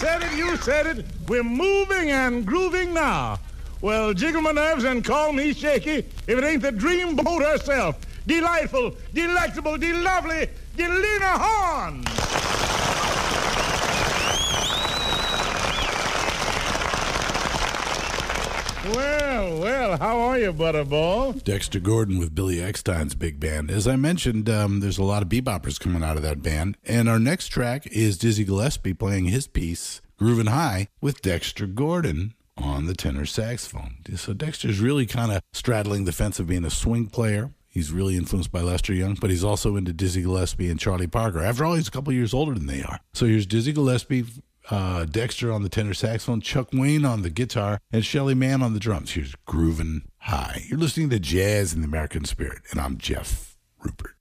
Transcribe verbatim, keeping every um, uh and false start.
said it, you said it. We're moving and grooving now. Well, jiggle my nerves and call me shaky if it ain't the dreamboat herself. Delightful, delectable, de-lovely, Delina Horn. Well, well, how are you, Butterball? Dexter Gordon with Billy Eckstine's big band. As I mentioned, um, there's a lot of beboppers coming out of that band. And our next track is Dizzy Gillespie playing his piece, Groovin' High, with Dexter Gordon on the tenor saxophone. So Dexter's really kind of straddling the fence of being a swing player. He's really influenced by Lester Young, but he's also into Dizzy Gillespie and Charlie Parker. After all, he's a couple years older than they are. So here's Dizzy Gillespie, Uh, Dexter on the tenor saxophone, Chuck Wayne on the guitar, and Shelly Manne on the drums. Here's Groovin' High. You're listening to Jazz in the American Spirit, and I'm Jeff Rupert.